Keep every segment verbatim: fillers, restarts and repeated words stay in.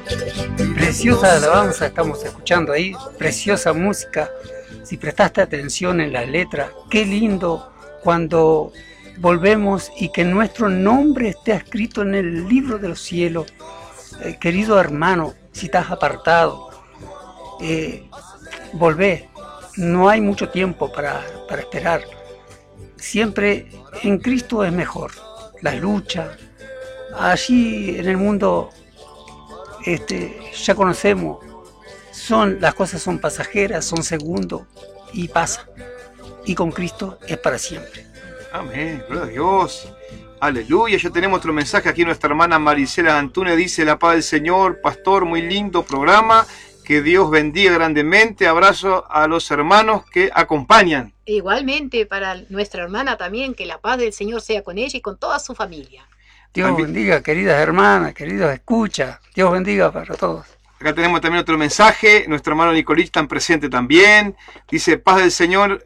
Preciosa alabanza estamos escuchando ahí, preciosa música. Si prestaste atención en la letra, qué lindo cuando volvemos y que nuestro nombre esté escrito en el libro de los cielos. Eh, querido hermano, si estás apartado, eh, volvé. No hay mucho tiempo para, para esperar. Siempre en Cristo es mejor. La lucha, allí en el mundo este, ya conocemos, son, las cosas son pasajeras, son segundos y pasa. Y con Cristo es para siempre. Amén, gloria a Dios. Aleluya, ya tenemos otro mensaje aquí. Nuestra hermana Marisela Antunes dice: la paz del Señor, pastor, muy lindo programa. Que Dios bendiga grandemente. Abrazo a los hermanos que acompañan. Igualmente para nuestra hermana también, que la paz del Señor sea con ella y con toda su familia. Dios también bendiga, queridas hermanas, queridos escuchas. Dios bendiga para todos. Acá tenemos también otro mensaje. Nuestro hermano Nicolás está presente también. Dice: paz del Señor,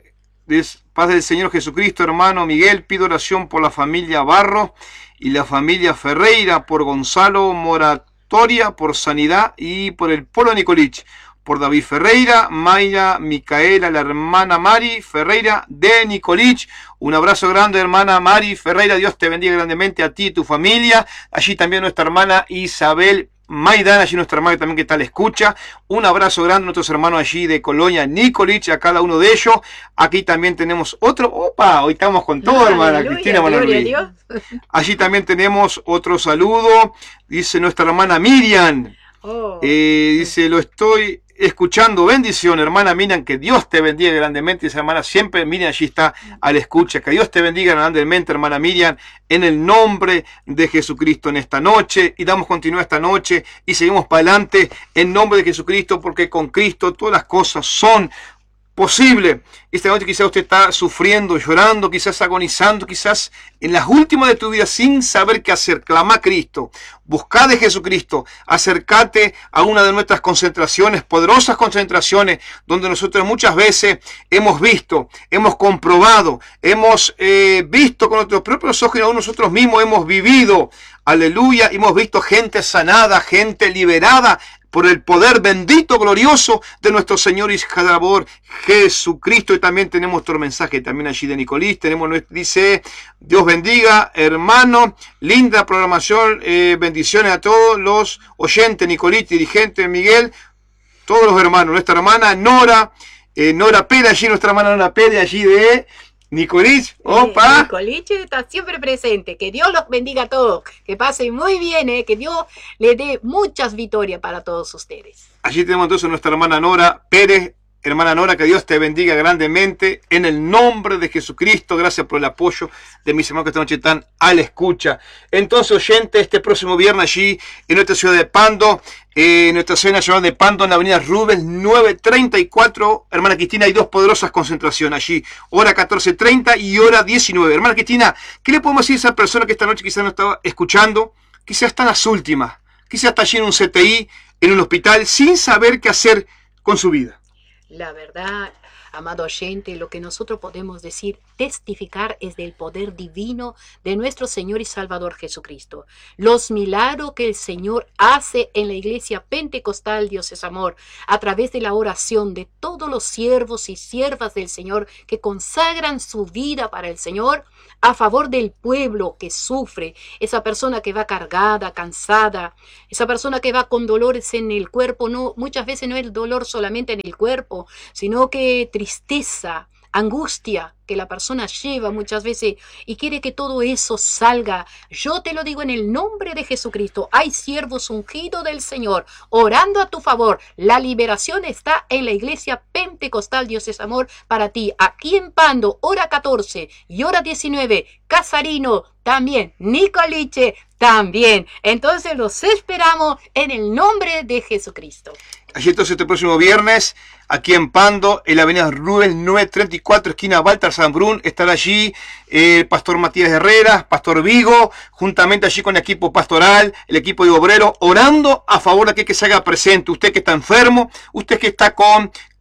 paz del Señor Jesucristo, hermano Miguel. Pido oración por la familia Barro y la familia Ferreira, por Gonzalo Morat. Por sanidad y por el Polo Nicolich, por David Ferreira, Mayra Micaela, la hermana Mari Ferreira de Nicolich. Un abrazo grande, hermana Mari Ferreira. Dios te bendiga grandemente a ti y tu familia. Allí también nuestra hermana Isabel Maidana, allí nuestra hermana también que tal escucha. Un abrazo grande a nuestros hermanos allí de Colonia Nicolich, a cada uno de ellos. Aquí también tenemos otro. Opa, hoy estamos con todo, no, hermana aleluya, Cristina Manuel. Allí también tenemos otro saludo. Dice nuestra hermana Miriam. Oh. Eh, dice: lo estoy escuchando. Bendición, hermana Miriam, que Dios te bendiga grandemente. Esa hermana siempre, Miriam, allí está a la escucha. Que Dios te bendiga grandemente, hermana Miriam, en el nombre de Jesucristo en esta noche. Y damos continuidad esta noche y seguimos para adelante en nombre de Jesucristo, porque con Cristo todas las cosas son posible. Esta noche quizás usted está sufriendo, llorando, quizás agonizando, quizás en las últimas de tu vida sin saber qué hacer. Clama a Cristo, busca de Jesucristo, acércate a una de nuestras concentraciones, poderosas concentraciones, donde nosotros muchas veces hemos visto, hemos comprobado, hemos eh, visto con nuestros propios ojos y aún nosotros mismos hemos vivido, aleluya, hemos visto gente sanada, gente liberada, por el poder bendito, glorioso de nuestro Señor y Salvador Jesucristo. Y también tenemos otro mensaje también allí de Nicolás. Tenemos, dice: Dios bendiga, hermano. Linda programación. Eh, bendiciones a todos los oyentes, Nicolás, dirigente Miguel, todos los hermanos. Nuestra hermana Nora, eh, Nora Pérez, allí nuestra hermana Nora Pérez, allí de Nicolás, opa. Eh, Nicolás está siempre presente. Que Dios los bendiga a todos. Que pasen muy bien, eh, que Dios le dé muchas victorias para todos ustedes. Allí tenemos entonces a nuestra hermana Nora Pérez. Hermana Nora, que Dios te bendiga grandemente en el nombre de Jesucristo. Gracias por el apoyo de mis hermanos que esta noche están a la escucha. Entonces, oyente, este próximo viernes allí en nuestra ciudad de Pando, eh, en nuestra ciudad nacional de Pando, en la avenida Rubens nueve treinta y cuatro, hermana Cristina, hay dos poderosas concentraciones allí, hora catorce treinta y hora diecinueve. Hermana Cristina, ¿qué le podemos decir a esa persona que esta noche quizás no estaba escuchando? Quizás está en las últimas, quizás está allí en un C T I, en un hospital, sin saber qué hacer con su vida. La verdad, amado oyente, lo que nosotros podemos decir, testificar es del poder divino de nuestro Señor y Salvador Jesucristo. Los milagros que el Señor hace en la iglesia pentecostal, Dios es amor, a través de la oración de todos los siervos y siervas del Señor que consagran su vida para el Señor, a favor del pueblo que sufre, esa persona que va cargada, cansada, esa persona que va con dolores en el cuerpo. No, muchas veces no es el dolor solamente en el cuerpo, sino que tristeza, angustia que la persona lleva muchas veces y quiere que todo eso salga. Yo te lo digo en el nombre de Jesucristo. Hay siervos ungidos del Señor orando a tu favor. La liberación está en la iglesia pentecostal, Dios es amor, para ti. Aquí en Pando, hora catorce y hora diecinueve, Casarino también, Nicoliche también. Entonces los esperamos en el nombre de Jesucristo. Allí entonces este próximo viernes, aquí en Pando, en la avenida Rubens nueve treinta y cuatro, esquina Walter Sambrún, estará allí el eh, pastor Matías Herrera, pastor Vigo, juntamente allí con el equipo pastoral, el equipo de obreros, orando a favor de que, que se haga presente. Usted que está enfermo, usted que está con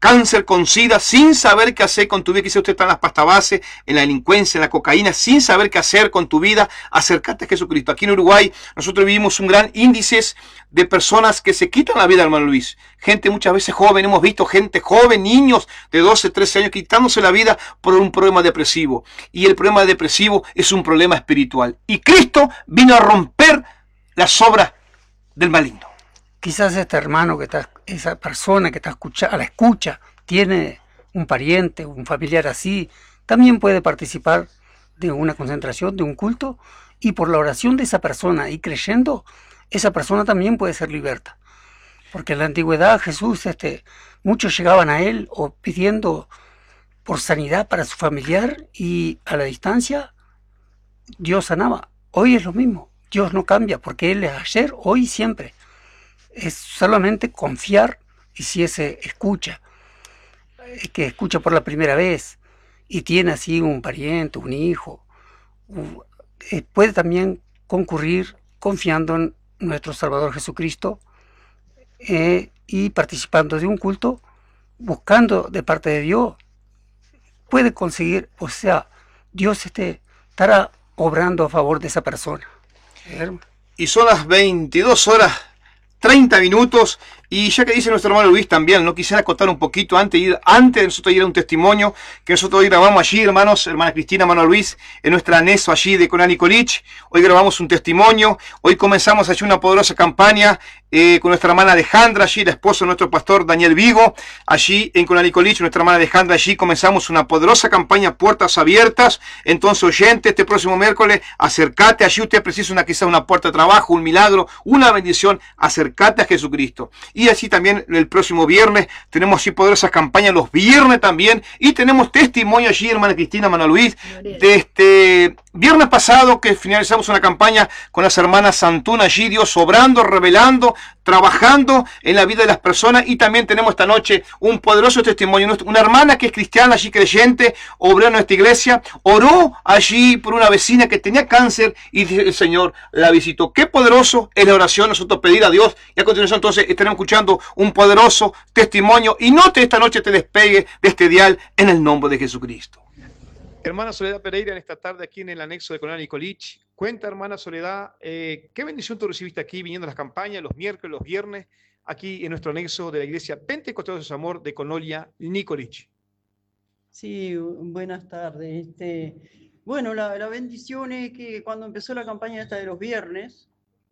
cáncer, con SIDA, sin saber qué hacer con tu vida. Quizá usted está en las pastas base, en la delincuencia, en la cocaína, sin saber qué hacer con tu vida. Acércate a Jesucristo. Aquí en Uruguay nosotros vivimos un gran índice de personas que se quitan la vida, hermano Luis. Gente muchas veces joven, hemos visto gente joven, niños de doce, trece años quitándose la vida por un problema depresivo. Y el problema depresivo es un problema espiritual. Y Cristo vino a romper las obras del maligno. Quizás este hermano, que está, esa persona que está escucha, a la escucha, tiene un pariente, un familiar así, también puede participar de una concentración, de un culto, y por la oración de esa persona y creyendo, esa persona también puede ser liberta. Porque en la antigüedad Jesús, este, muchos llegaban a él o pidiendo por sanidad para su familiar, y a la distancia Dios sanaba. Hoy es lo mismo, Dios no cambia, porque Él es ayer, hoy y siempre. Es solamente confiar, y si ese escucha, que escucha por la primera vez y tiene así un pariente, un hijo, un, eh, puede también concurrir confiando en nuestro Salvador Jesucristo, eh, y participando de un culto, buscando de parte de Dios, puede conseguir, o sea, Dios este, estará obrando a favor de esa persona. Y son las veintidós horas treinta minutos, y ya que dice nuestro hermano Luis también, no quisiera acotar un poquito antes de, ir, antes de nosotros ir a un testimonio que nosotros hoy grabamos allí, hermanos, hermana Cristina, hermano Luis, en nuestra anexo allí de Conani College. Hoy grabamos un testimonio, hoy comenzamos allí una poderosa campaña eh, con nuestra hermana Alejandra, allí la esposa de nuestro pastor Daniel Vigo, allí en Conani College, nuestra hermana Alejandra, allí comenzamos una poderosa campaña, puertas abiertas. Entonces, oyente, este próximo miércoles, acércate, allí usted precisa una, quizás una puerta de trabajo, un milagro, una bendición, acércate a Jesucristo. Y así también el próximo viernes tenemos así poderosas campañas, los viernes también, y tenemos testimonio allí, hermana Cristina, hermano Luis, de este viernes pasado que finalizamos una campaña con las hermanas Santuna allí, Dios obrando, revelando, trabajando en la vida de las personas. Y también tenemos esta noche un poderoso testimonio, una hermana que es cristiana, allí creyente, obró en nuestra iglesia, oró allí por una vecina que tenía cáncer y el Señor la visitó. Qué poderoso es la oración, nosotros pedir a Dios. Y a continuación entonces estaremos escuchando un poderoso testimonio, y no te esta noche te despegue de este dial en el nombre de Jesucristo. Hermana Soledad Pereira, en esta tarde aquí en el anexo de Conani College. Cuenta, hermana Soledad, eh, ¿qué bendición tú recibiste aquí viniendo a las campañas, los miércoles, los viernes, aquí en nuestro anexo de la iglesia Pentecostal de su Amor de Conolia, Nicolich? Sí, buenas tardes. Este, bueno, la, la bendición es que cuando empezó la campaña esta de los viernes,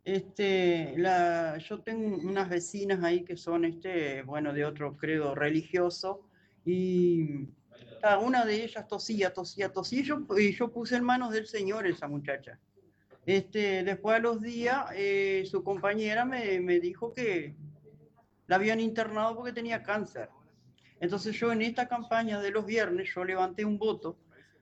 este, la, yo tengo unas vecinas ahí que son, este, bueno, de otro credo religioso, y ah, una de ellas tosía, tosía, tosía, y yo, y yo puse en manos del Señor esa muchacha. Este, después a los días, eh, su compañera me, me dijo que la habían internado porque tenía cáncer. Entonces yo en esta campaña de los viernes, yo levanté un voto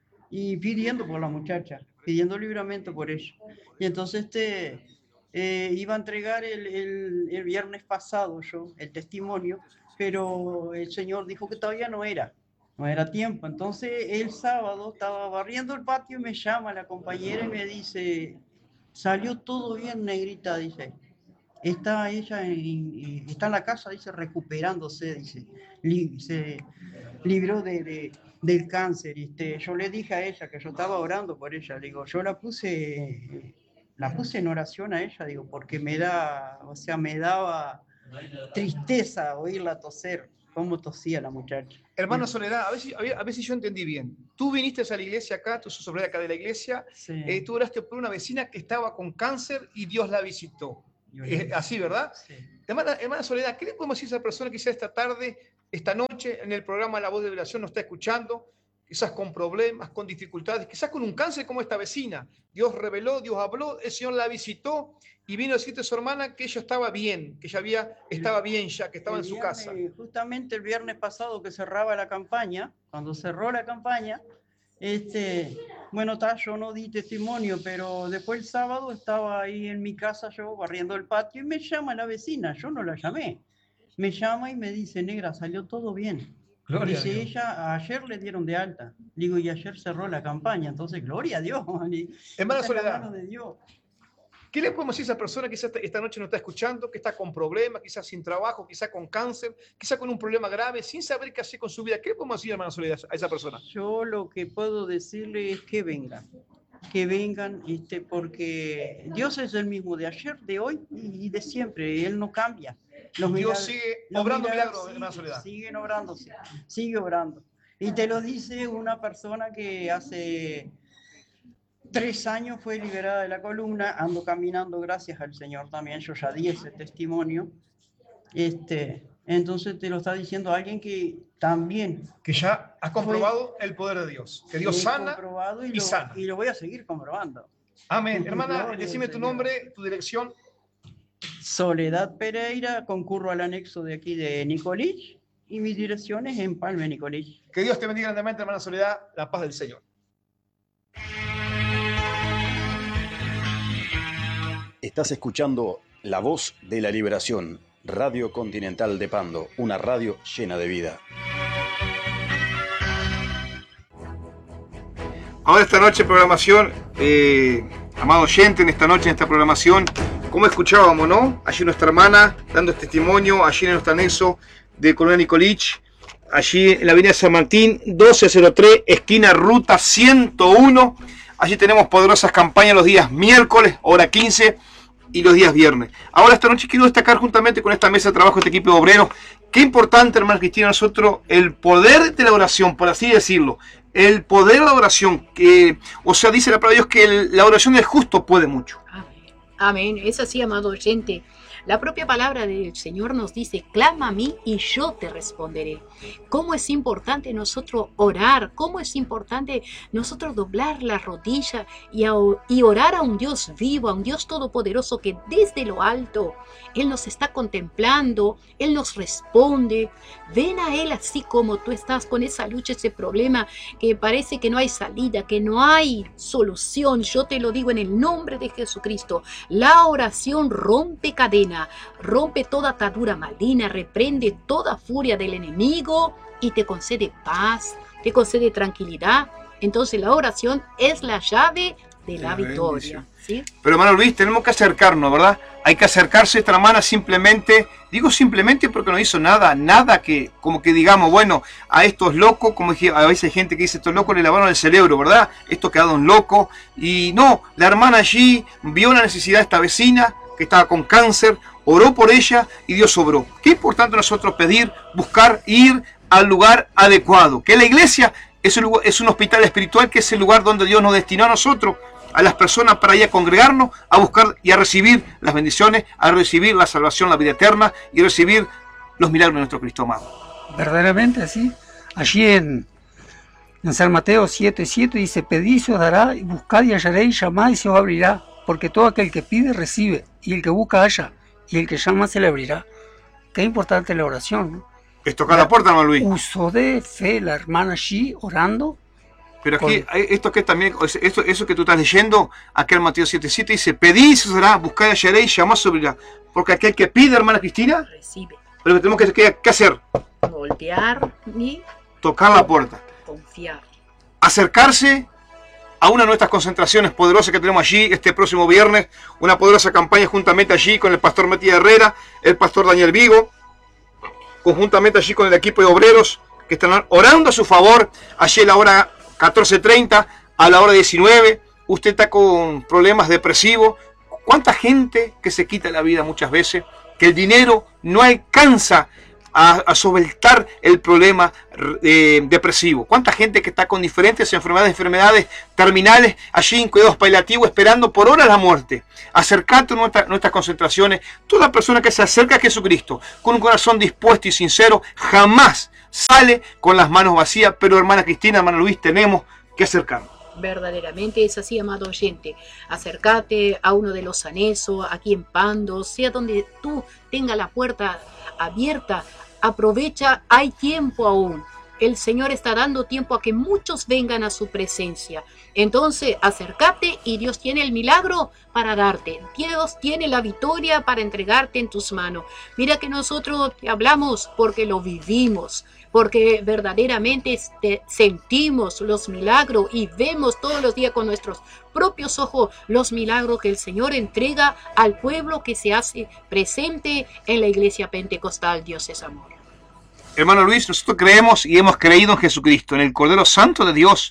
y pidiendo por la muchacha, pidiendo libramento por ella. Y entonces este, eh, iba a entregar el, el, el viernes pasado yo el testimonio, pero el Señor dijo que todavía no era, no era tiempo. Entonces el sábado estaba barriendo el patio y me llama la compañera y me dice, salió todo bien, negrita, dice. Está ella en, está en la casa, dice, recuperándose, dice, li, se libró de, de, del cáncer. Este, yo le dije a ella que yo estaba orando por ella, digo, yo la puse, la puse en oración a ella, digo, porque me da, o sea, me daba tristeza oírla toser, cómo tosía la muchacha. Hermana Soledad, a ver, si, a, ver, a ver si yo entendí bien. Tú viniste a la iglesia acá, tú sos obrera acá de la iglesia, sí. eh, tú oraste por una vecina que estaba con cáncer y Dios la visitó. Eh, así, ¿verdad? Sí. Hermana, hermana Soledad, ¿qué le podemos decir a esa persona que quizás esta tarde, esta noche, en el programa La Voz de Revelación nos está escuchando, quizás con problemas, con dificultades, quizás con un cáncer como esta vecina? Dios reveló, Dios habló, el Señor la visitó y vino a decirte a su hermana que ella estaba bien, que ella había, estaba bien ya, que estaba en su viernes, casa. Justamente el viernes pasado que cerraba la campaña, cuando cerró la campaña, este, bueno, ta, yo no di testimonio, pero después el sábado estaba ahí en mi casa yo barriendo el patio y me llama la vecina, yo no la llamé, me llama y me dice, negra, salió todo bien. Gloria dice, a Dios. Ella, ayer le dieron de alta, digo, y ayer cerró la campaña, entonces, gloria a Dios. Hermana Soledad, de Dios. ¿Qué le podemos decir a esa persona que quizás esta noche no está escuchando, que está con problemas, quizás sin trabajo, quizás con cáncer, quizás con un problema grave, sin saber qué hacer con su vida? ¿Qué le podemos decir, hermana Soledad, a esa persona? Yo lo que puedo decirle es que vengan, que vengan, este, porque Dios es el mismo de ayer, de hoy y de siempre. Él no cambia. Los Dios milagros, sigue los obrando milagros milagros, hermana siguen, Soledad. siguen obrándose, sigue obrando. Y te lo dice una persona que hace tres años fue liberada de la columna, ando caminando gracias al Señor también, yo ya di ese testimonio. Este, entonces te lo está diciendo alguien que también... Que ya has comprobado fue, el poder de Dios, que Dios sana comprobado y, y lo, sana. Y lo voy a seguir comprobando. Amén. Hermana, decime tu nombre, tu dirección. Soledad Pereira, concurro al anexo de aquí de Nicolich y mi dirección es en Palme, Nicolich. Que Dios te bendiga grandemente, hermana Soledad, la paz del Señor. Estás escuchando La Voz de la Liberación, Radio Continental de Pando, una radio llena de vida. Ahora esta noche programación, eh, amado oyente, en esta noche, en esta programación, como escuchábamos, ¿no? Allí nuestra hermana dando testimonio, allí en nuestro anexo de Colonia Nicolich, allí en la avenida San Martín, doce cero tres, esquina Ruta ciento uno. Allí tenemos poderosas campañas los días miércoles, hora quince, y los días viernes. Ahora esta noche quiero destacar juntamente con esta mesa de trabajo, este equipo de obreros, qué importante, hermana Cristina, nosotros, el poder de la oración, por así decirlo, el poder de la oración, que, o sea, dice la palabra de Dios que el, la oración del justo puede mucho. Amén. Amén. Es así, amado oyente. La propia palabra del Señor nos dice, clama a mí y yo te responderé. Cómo es importante nosotros orar, cómo es importante nosotros doblar la rodilla y, a, y orar a un Dios vivo, a un Dios todopoderoso que desde lo alto, Él nos está contemplando, Él nos responde. Ven a Él así como tú estás con esa lucha, ese problema que parece que no hay salida, que no hay solución. Yo te lo digo en el nombre de Jesucristo. La oración rompe cadena. Rompe toda atadura maligna, reprende toda furia del enemigo y te concede paz, te concede tranquilidad. Entonces la oración es la llave de la victoria, ¿sí? Pero hermano Luis, tenemos que acercarnos, ¿verdad? Hay que acercarse a esta hermana simplemente, digo simplemente porque no hizo nada, nada que, como que digamos, bueno, a estos locos, como dije, a veces hay gente que dice, estos locos le lavaron el cerebro, ¿verdad? Estos quedaron locos. Y no, la hermana allí vio la necesidad de esta vecina, que estaba con cáncer, oró por ella y Dios obró. Qué importante nosotros pedir, buscar, ir al lugar adecuado. Que la iglesia es un, lugar, es un hospital espiritual, que es el lugar donde Dios nos destinó a nosotros, a las personas, para ir a congregarnos, a buscar y a recibir las bendiciones, a recibir la salvación, la vida eterna y recibir los milagros de nuestro Cristo amado. Verdaderamente así. Allí en, en San Mateo siete siete dice, pedid y se os dará, y buscad y hallaréis, llamad y se os abrirá. Porque todo aquel que pide, recibe, y el que busca, halla, y el que llama, se le abrirá. Qué importante la oración, ¿no? Es tocar la, la puerta, hermano Luis. Uso de fe, la hermana allí orando. Pero aquí, con... esto que también, esto, eso que tú estás leyendo, aquel Mateo siete siete dice, pedid y se os dará, buscad y hallaréis, llamad se abrirá. Porque aquel que pide, hermana Cristina, recibe. Pero que tenemos que, que, que hacer. Voltear y tocar la puerta. Confiar. Acercarse a una de nuestras concentraciones poderosas que tenemos allí este próximo viernes, una poderosa campaña juntamente allí con el pastor Matías Herrera, el pastor Daniel Vigo, conjuntamente allí con el equipo de obreros que están orando a su favor, allí a la hora catorce treinta, a la hora diecinueve, usted está con problemas depresivos, cuánta gente que se quita la vida muchas veces, que el dinero no alcanza a, a solventar el problema eh, depresivo. Cuánta gente que está con diferentes enfermedades, enfermedades terminales, allí en cuidados paliativos, esperando por horas la muerte. Acercate a nuestra, nuestras concentraciones. Toda persona que se acerca a Jesucristo con un corazón dispuesto y sincero, jamás sale con las manos vacías. Pero hermana Cristina, hermano Luis, tenemos que acercarnos. Verdaderamente es así, amado oyente. Acércate a uno de los anexos, aquí en Pando, sea donde tú tengas la puerta abierta. Aprovecha, hay tiempo aún. el Señor está dando tiempo a que muchos vengan a su presencia. Entonces, acércate y Dios tiene el milagro para darte. Dios tiene la victoria para entregarte en tus manos. Mira que nosotros te hablamos porque lo vivimos, porque verdaderamente este, sentimos los milagros y vemos todos los días con nuestros propios ojos los milagros que el Señor entrega al pueblo que se hace presente en la iglesia pentecostal. Dios es amor. Hermano Luis, nosotros creemos y hemos creído en Jesucristo, en el Cordero Santo de Dios,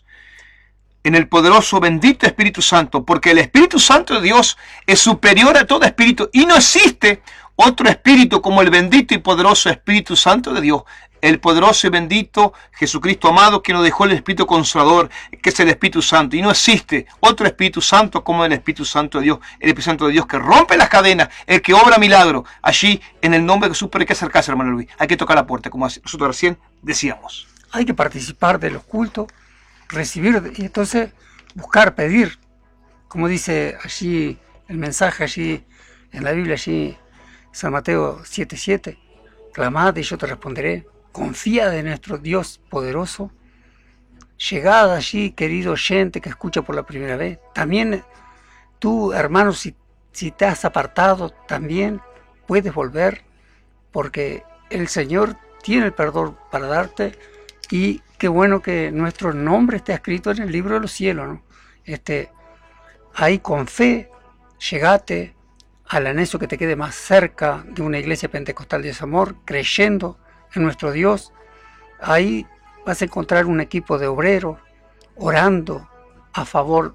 en el poderoso bendito Espíritu Santo, porque el Espíritu Santo de Dios es superior a todo espíritu y no existe otro espíritu como el bendito y poderoso Espíritu Santo de Dios, el poderoso y bendito Jesucristo amado que nos dejó el Espíritu Consolador, que es el Espíritu Santo, y no existe otro Espíritu Santo como el Espíritu Santo de Dios, el Espíritu Santo de Dios que rompe las cadenas, el que obra milagro. Allí, en el nombre de Jesús, pero hay que acercarse, hermano Luis, hay que tocar la puerta, como nosotros recién decíamos. Hay que participar de los cultos, recibir, y entonces buscar, pedir, como dice allí el mensaje, allí en la Biblia, allí San Mateo siete siete, clamad y yo te responderé. Confía de nuestro Dios poderoso. Llegad allí, querido oyente que escucha por la primera vez. También tú, hermano, si, si te has apartado, también puedes volver, porque el Señor tiene el perdón para darte. Y qué bueno que nuestro nombre esté escrito en el libro de los cielos, ¿no? Este, ahí con fe, llegate al anhelo que te quede más cerca de una iglesia pentecostal de amor, creyendo en nuestro Dios. Ahí vas a encontrar un equipo de obreros orando a favor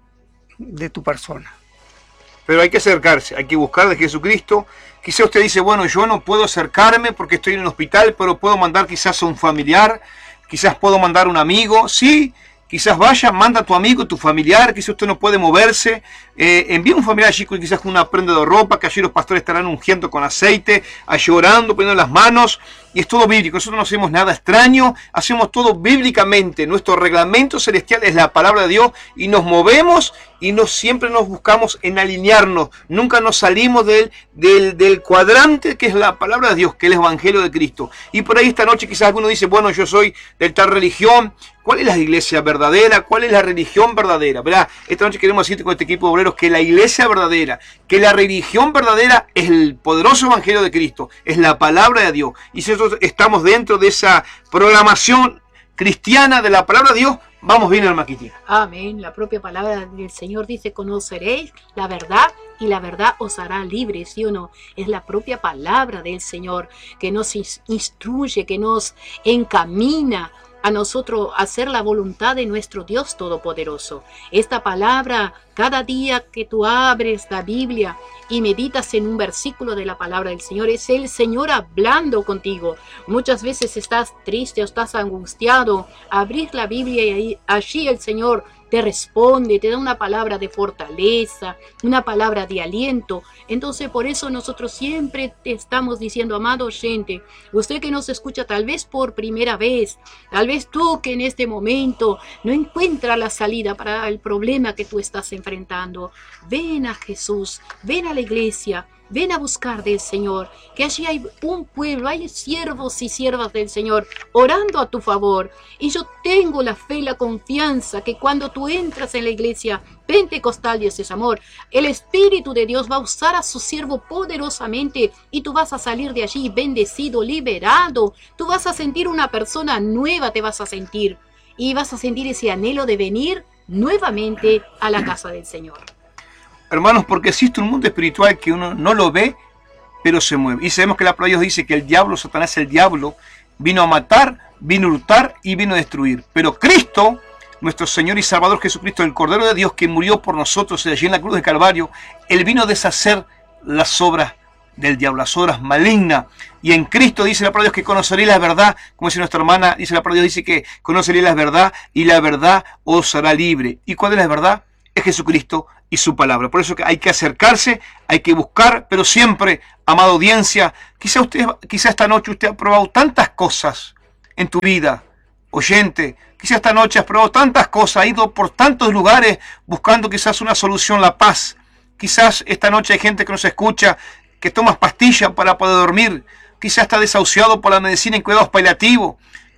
de tu persona. Pero hay que acercarse, hay que buscar de Jesucristo. Quizá usted dice, bueno, yo no puedo acercarme porque estoy en el hospital, pero puedo mandar quizás a un familiar, quizás puedo mandar a un amigo. Sí, quizás vaya, manda a tu amigo, tu familiar, quizás usted no puede moverse, eh, envía un familiar allí quizás con una prenda de ropa, que allí los pastores estarán ungiendo con aceite, allí orando, poniendo las manos, y es todo bíblico. Nosotros no hacemos nada extraño, hacemos todo bíblicamente. Nuestro reglamento celestial es la palabra de Dios, y nos movemos y no siempre nos buscamos en alinearnos, nunca nos salimos del, del, del cuadrante que es la palabra de Dios, que es el Evangelio de Cristo. Y por ahí esta noche quizás alguno dice, bueno, yo soy de tal religión. ¿Cuál es la iglesia verdadera? ¿Cuál es la religión verdadera? ¿Verdad? Esta noche queremos decirte con este equipo de obreros que la iglesia verdadera, que la religión verdadera es el poderoso Evangelio de Cristo, es la palabra de Dios. Y si nosotros estamos dentro de esa programación cristiana de la palabra de Dios, vamos bien, hermana Kitty. Amén. La propia palabra del Señor dice, conoceréis la verdad y la verdad os hará libres, ¿sí o no? Es la propia palabra del Señor que nos instruye, que nos encamina a nosotros hacer la voluntad de nuestro Dios Todopoderoso. Esta palabra, cada día que tú abres la Biblia y meditas en un versículo de la palabra del Señor, es el Señor hablando contigo. Muchas veces estás triste o estás angustiado, abrís la Biblia y ahí, allí el Señor te responde, te da una palabra de fortaleza, una palabra de aliento. Entonces por eso nosotros siempre te estamos diciendo, amado oyente, usted que nos escucha tal vez por primera vez, tal vez tú que en este momento no encuentra la salida para el problema que tú estás enfrentando, ven a Jesús, ven a la iglesia, ven a buscar del Señor, que allí hay un pueblo, hay siervos y siervas del Señor orando a tu favor. Y yo tengo la fe y la confianza que cuando tú entras en la iglesia pentecostal de ese amor, el Espíritu de Dios va a usar a su siervo poderosamente y tú vas a salir de allí bendecido, liberado. Tú vas a sentir una persona nueva, te vas a sentir. Y vas a sentir ese anhelo de venir nuevamente a la casa del Señor. Hermanos, porque existe un mundo espiritual que uno no lo ve, pero se mueve. Y sabemos que la palabra de Dios dice que el diablo, Satanás, el diablo, vino a matar, vino a hurtar y vino a destruir. Pero Cristo, nuestro Señor y Salvador Jesucristo, el Cordero de Dios que murió por nosotros allí en la cruz de Calvario, Él vino a deshacer las obras del diablo, las obras malignas. Y en Cristo dice la palabra de Dios que conoceréis la verdad, como dice nuestra hermana, dice la palabra de Dios, dice que conoceréis la verdad y la verdad os hará libre. ¿Y cuál es la verdad? Es Jesucristo y su palabra. Por eso que hay que acercarse, hay que buscar, pero siempre, amada audiencia, quizá usted, quizá esta noche usted ha probado tantas cosas en tu vida, oyente, quizá esta noche has probado tantas cosas, ha ido por tantos lugares buscando quizás una solución, la paz. Quizás esta noche hay gente que nos escucha, que tomas pastillas para poder dormir, quizás está desahuciado por la medicina en cuidados paliativos,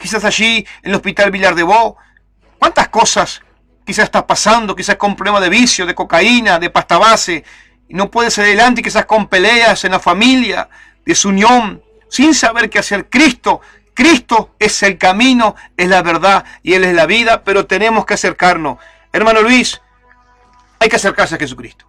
quizás allí en el hospital Villar de Bo. ¿Cuántas cosas quizás estás pasando? Quizás con problemas de vicio, de cocaína, de pasta base, y no puedes ir adelante, quizás con peleas en la familia, desunión, sin saber qué hacer. Cristo, Cristo es el camino, es la verdad y Él es la vida, pero tenemos que acercarnos. Hermano Luis, hay que acercarse a Jesucristo.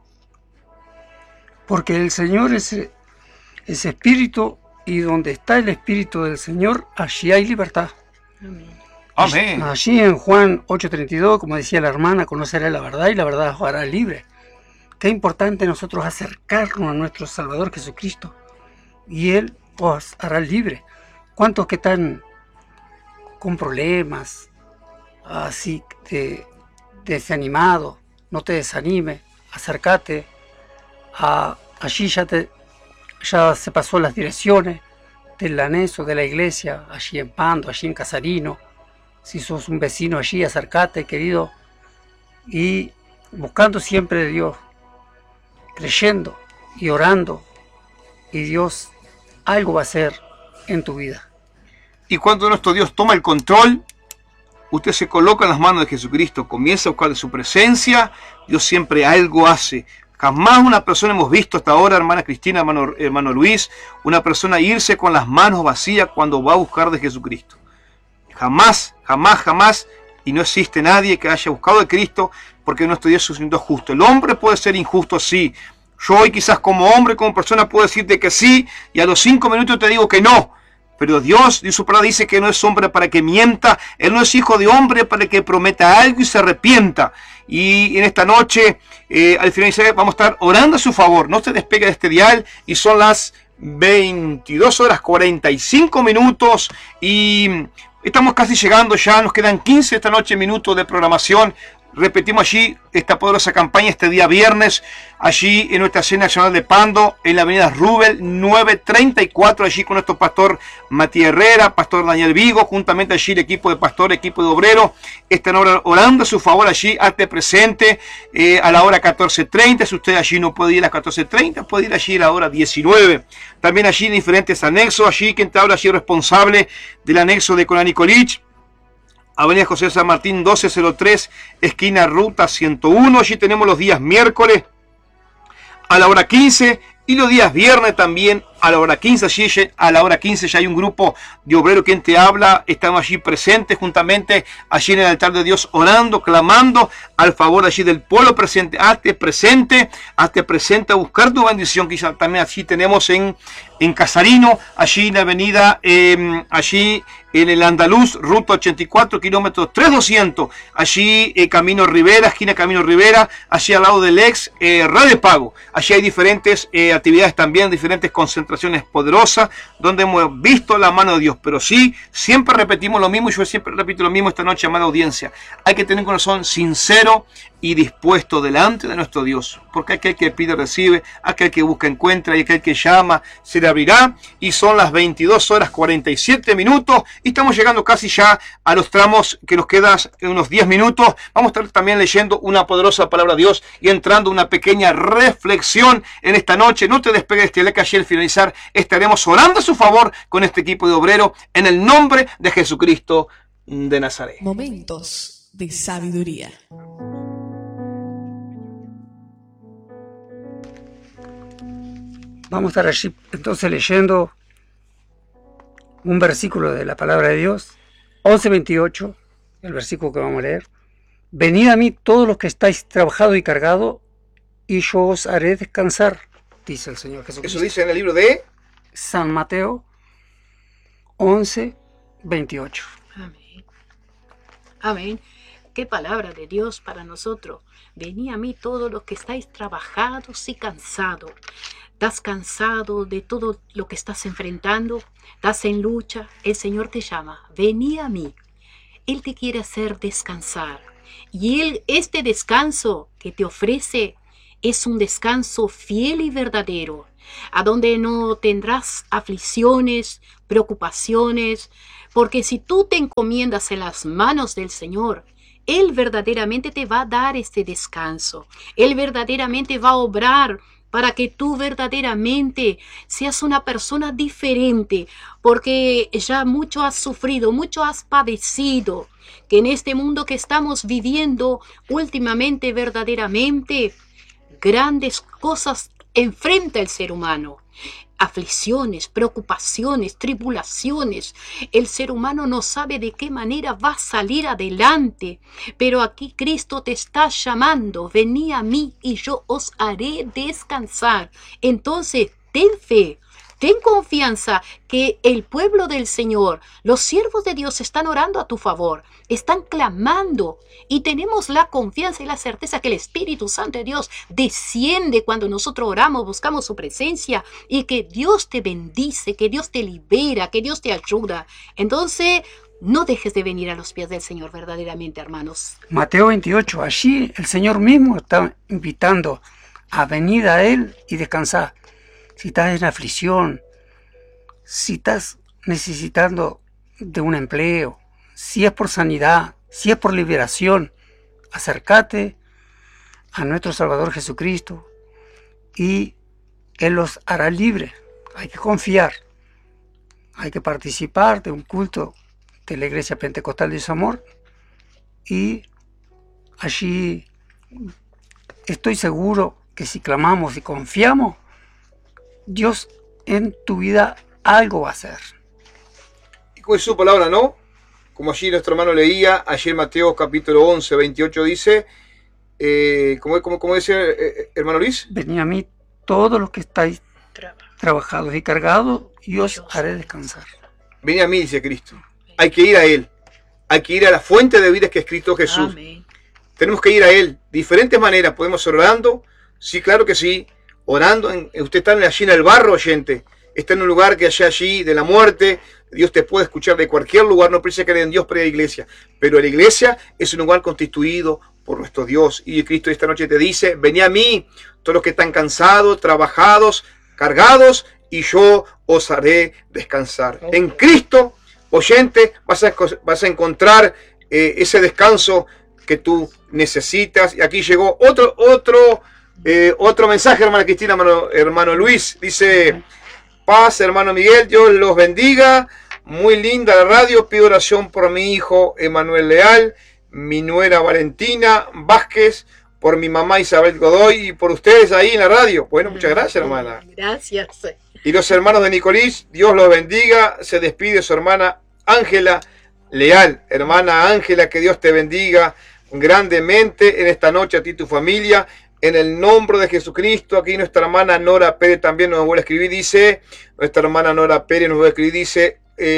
Porque el Señor es, es espíritu, y donde está el espíritu del Señor, allí hay libertad. Amén. Amén. Allí en Juan ocho treinta y dos, como decía la hermana, conocerá la verdad y la verdad os hará libre. Qué importante nosotros acercarnos a nuestro Salvador Jesucristo, y Él os hará libre. ¿Cuántos que están con problemas, así, de, desanimados? No te desanimes, acércate. A, allí ya, te, ya se pasó las direcciones del aneso de la iglesia, allí en Pando, allí en Casarino. Si sos un vecino allí, acércate, querido, y buscando siempre de Dios, creyendo y orando, y Dios algo va a hacer en tu vida. Y cuando nuestro Dios toma el control, usted se coloca en las manos de Jesucristo, comienza a buscar de su presencia, Dios siempre algo hace. Jamás una persona hemos visto hasta ahora, hermana Cristina, hermano, hermano Luis, una persona irse con las manos vacías cuando va a buscar de Jesucristo. Jamás, jamás, jamás, y no existe nadie que haya buscado de Cristo, porque nuestro Dios es un Dios justo. El hombre puede ser injusto, sí. Yo hoy quizás como hombre, como persona, puedo decirte que sí, y a los cinco minutos te digo que no. Pero Dios, Dios su palabra dice que no es hombre para que mienta, Él no es hijo de hombre para que prometa algo y se arrepienta. Y en esta noche, eh, al finalizar, vamos a estar orando a su favor. No se despegue de este dial, y son las veintidós horas cuarenta y cinco minutos, y estamos casi llegando ya, nos quedan quince esta noche minutos de programación. Repetimos allí esta poderosa campaña este día viernes, allí en nuestra sede nacional de Pando, en la avenida Rubel nueve treinta y cuatro, allí con nuestro pastor Matías Herrera, pastor Daniel Vigo, juntamente allí el equipo de pastor, equipo de obrero, están orando a su favor allí, hazte presente eh, a la hora catorce treinta, si usted allí no puede ir a las catorce treinta, puede ir allí a la hora diecinueve. También allí en diferentes anexos, allí quien te habla allí responsable del anexo de Colanicolich, Avenida José San Martín doce cero tres, esquina Ruta ciento uno. Allí tenemos los días miércoles a la hora quince y los días viernes también a la hora quince. Allí a la hora quince ya hay un grupo de obreros quien te habla. Estamos allí presentes juntamente allí en el altar de Dios, orando, clamando al favor allí del pueblo presente. Hazte presente, hazte presente a buscar tu bendición. Quizá también allí tenemos en, en Casarino, allí en la avenida, eh, allí en el Andaluz, ruta ochenta y cuatro, kilómetros tres mil doscientos, allí eh, Camino Rivera, esquina Camino Rivera, allí al lado del ex eh, Red de Pago. Allí hay diferentes eh, actividades también, diferentes concentraciones poderosas, donde hemos visto la mano de Dios. Pero sí, siempre repetimos lo mismo, y yo siempre repito lo mismo esta noche, amada audiencia. Hay que tener un corazón sincero y dispuesto delante de nuestro Dios, porque aquel que pide recibe, aquel que busca encuentra, y aquel que llama se le abrirá. Y son las veintidós horas cuarenta y siete minutos, y estamos llegando casi ya a los tramos que nos quedan en unos diez minutos. Vamos a estar también leyendo una poderosa palabra de Dios y entrando una pequeña reflexión en esta noche. No te despegues de este like, allí al finalizar estaremos orando a su favor con este equipo de obrero en el nombre de Jesucristo de Nazaret. Momentos de sabiduría. Vamos a estar allí entonces leyendo un versículo de la palabra de Dios, once veintiocho, el versículo que vamos a leer. Venid a mí todos los que estáis trabajados y cargados, y yo os haré descansar, dice el Señor Jesucristo. Eso dice en el libro de San Mateo once veintiocho. Amén. Amén. Qué palabra de Dios para nosotros. Venid a mí todos los que estáis trabajados y cansados. ¿Estás cansado de todo lo que estás enfrentando? ¿Estás en lucha? El Señor te llama. Vení a mí. Él te quiere hacer descansar. Y él, este descanso que te ofrece es un descanso fiel y verdadero, a donde no tendrás aflicciones, preocupaciones, porque si tú te encomiendas en las manos del Señor, Él verdaderamente te va a dar este descanso. Él verdaderamente va a obrar para que tú verdaderamente seas una persona diferente, porque ya mucho has sufrido, mucho has padecido, que en este mundo que estamos viviendo últimamente verdaderamente grandes cosas enfrenta el ser humano. Aflicciones, preocupaciones, tribulaciones. El ser humano no sabe de qué manera va a salir adelante. Pero aquí Cristo te está llamando. Vení a mí y yo os haré descansar. Entonces, ten fe. Ten confianza que el pueblo del Señor, los siervos de Dios están orando a tu favor, están clamando y tenemos la confianza y la certeza que el Espíritu Santo de Dios desciende cuando nosotros oramos, buscamos su presencia y que Dios te bendice, que Dios te libera, que Dios te ayuda. Entonces, no dejes de venir a los pies del Señor verdaderamente, hermanos. Mateo veintiocho, allí el Señor mismo está invitando a venir a Él y descansar. Si estás en aflicción, si estás necesitando de un empleo, si es por sanidad, si es por liberación, acércate a nuestro Salvador Jesucristo y Él los hará libres. Hay que confiar, hay que participar de un culto de la Iglesia Pentecostal de Su Amor y allí estoy seguro que si clamamos y confiamos, Dios en tu vida algo va a hacer. Y con su palabra, ¿no? Como allí nuestro hermano leía, allí en Mateo capítulo once, veintiocho dice, eh, ¿cómo, cómo, cómo dice eh, hermano Luis? Venid a mí todos los que estáis trabajados y cargados, y os haré descansar. Venid a mí, dice Cristo. Hay que ir a Él. Hay que ir a la fuente de vida que es Cristo Jesús. Amén. Tenemos que ir a Él. Diferentes maneras. Podemos ir orando. Sí, claro que sí. Orando, en, usted está allí en el barro, oyente, está en un lugar que allá allí de la muerte, Dios te puede escuchar de cualquier lugar, no precisa creer en Dios para la iglesia, pero la iglesia es un lugar constituido por nuestro Dios, y Cristo esta noche te dice, vení a mí, todos los que están cansados, trabajados, cargados, y yo os haré descansar. En Cristo, oyente, vas a, vas a encontrar eh, ese descanso que tú necesitas, y aquí llegó otro, otro, Eh, otro mensaje, hermana Cristina, hermano, hermano Luis, dice, paz, hermano Miguel, Dios los bendiga, muy linda la radio, pido oración por mi hijo Emanuel Leal, mi nuera Valentina Vázquez, por mi mamá Isabel Godoy y por ustedes ahí en la radio. Bueno, muchas gracias, hermana. Gracias. Y los hermanos de Nicolís, Dios los bendiga, se despide su hermana Ángela Leal. Hermana Ángela, que Dios te bendiga grandemente en esta noche a ti y tu familia. En el nombre de Jesucristo, aquí nuestra hermana Nora Pérez también nos vuelve a escribir, dice, nuestra hermana Nora Pérez nos vuelve a escribir, dice,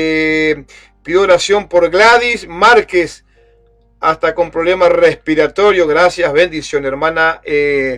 eh, pido oración por Gladys Márquez, hasta con problemas respiratorios, gracias, bendición, hermana eh,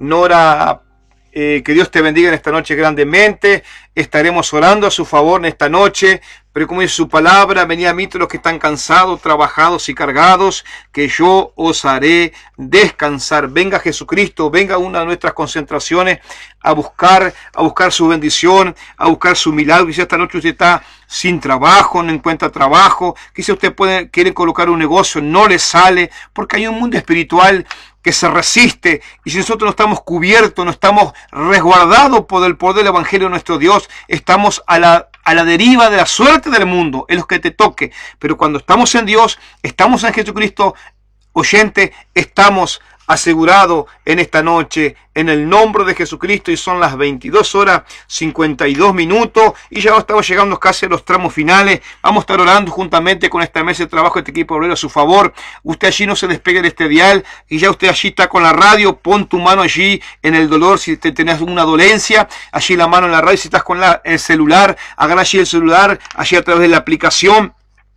Nora, eh, que Dios te bendiga en esta noche grandemente, estaremos orando a su favor en esta noche, pero como dice su palabra, venid a mí todos los que están cansados, trabajados y cargados, que yo os haré descansar. Venga Jesucristo, venga a una de nuestras concentraciones a buscar, a buscar su bendición, a buscar su milagro. Quizá esta noche usted está sin trabajo, no encuentra trabajo, quizá usted puede, quiere colocar un negocio, no le sale, porque hay un mundo espiritual que se resiste, y si nosotros no estamos cubiertos, no estamos resguardados por el poder del Evangelio de nuestro Dios, estamos a la, a la deriva de la suerte del mundo, es lo que te toque. Pero cuando estamos en Dios, estamos en Jesucristo, oyente, estamos asegurados en esta noche, en el nombre de Jesucristo, y son las veintidós horas cincuenta y dos minutos, y ya estamos llegando casi a los tramos finales. Vamos a estar orando juntamente con esta mesa de trabajo, este equipo obrero a su favor. Usted allí no se despegue de este dial, y ya usted allí está con la radio, pon tu mano allí en el dolor, si te tenés una dolencia, allí la mano en la radio, si estás con la, el celular, agarra allí el celular, allí a través de la aplicación.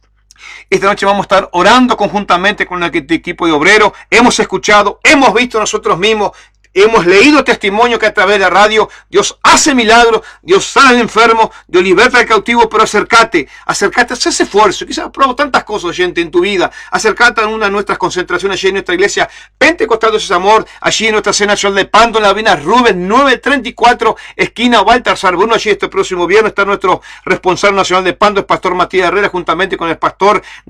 Esta noche vamos a estar orando conjuntamente con el equipo de obreros. Hemos escuchado, hemos visto nosotros mismos, hemos leído testimonio que a través de la radio Dios hace milagros, Dios sana al enfermo, Dios liberta al cautivo, pero acércate, acércate, haz ese esfuerzo. Quizás probado tantas cosas, gente, en tu vida. Acércate a una de nuestras concentraciones allí en nuestra iglesia Pentecostal de Jesús Amor, allí en nuestra cena nacional de Pando, en la avenida Rubén nueve treinta y cuatro, esquina Baltasar Bruno. Allí este próximo viernes está nuestro responsable nacional de Pando, el pastor Matías Herrera, juntamente con el pastor